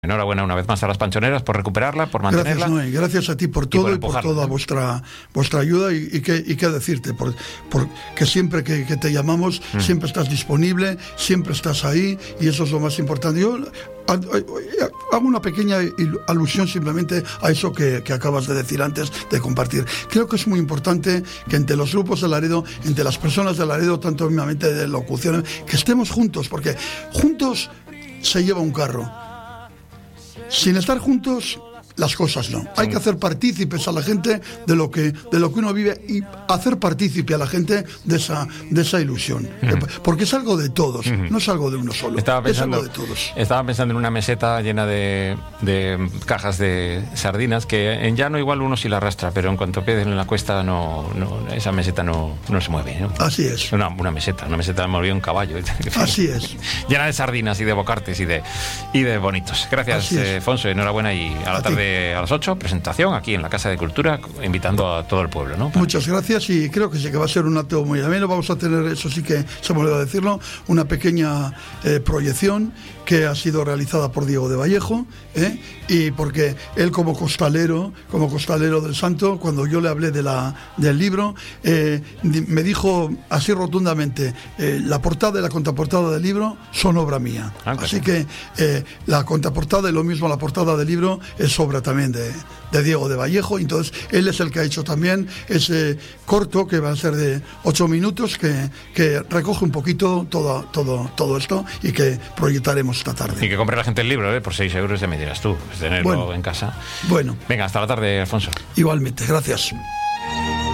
Enhorabuena una vez más a las Panchoneras por recuperarla, por mantenerla. Gracias, Noé, gracias a ti por todo y por toda vuestra ayuda y qué decirte, porque siempre que te llamamos, siempre estás disponible, siempre estás ahí y eso es lo más importante. Yo hago una pequeña alusión simplemente a eso que acabas de decir antes de compartir. Creo que es muy importante que entre los grupos de Laredo, entre las personas de Laredo, tanto mismamente de locución, que estemos juntos, porque juntos se lleva un carro. Sin estar juntos, las cosas no. Hay que hacer partícipes a la gente de lo que uno vive y hacer partícipe a la gente de esa ilusión. Porque es algo de todos, no es algo de uno solo. Es algo de todos. Estaba pensando en una meseta llena de cajas de sardinas que en llano igual uno sí la arrastra, pero en cuanto pierden en la cuesta esa meseta no se mueve, ¿no? Así es. Una meseta movió un caballo. Así es. Llena de sardinas y de bocartes y de bonitos. Gracias, Fonso, enhorabuena, y a la tarde a las 8, presentación aquí en la Casa de Cultura, invitando a todo el pueblo, ¿no? Muchas gracias, y creo que sí que va a ser un acto muy ameno. Vamos a tener, eso sí que se me olvidó decirlo, una pequeña proyección que ha sido realizada por Diego de Vallejo, y porque él como costalero del Santo, cuando yo le hablé del libro, me dijo así rotundamente, la portada y la contraportada del libro son obra mía. Así que la contraportada y lo mismo la portada del libro es obra también de Diego de Vallejo. Entonces él es el que ha hecho también ese corto que va a ser de 8 minutos que recoge un poquito todo esto y que proyectaremos esta tarde. Y que compre la gente el libro, por 6 euros, ya me dirás tú, tenerlo en casa. Bueno. Venga, hasta la tarde, Alfonso. Igualmente, gracias.